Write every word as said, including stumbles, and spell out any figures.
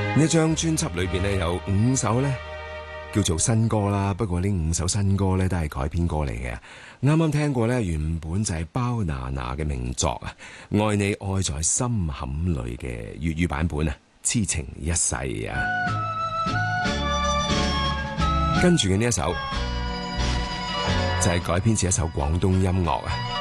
呢張專輯裏邊咧有五首咧叫做新歌啦，不過呢五首新歌咧都係改編歌嚟嘅。啱啱聽過咧，原本就係包娜娜嘅名作啊，《愛你愛在心坎裏》嘅粵語版本啊，痴情一世啊。跟住嘅呢一首就係改編自一首廣東音樂啊。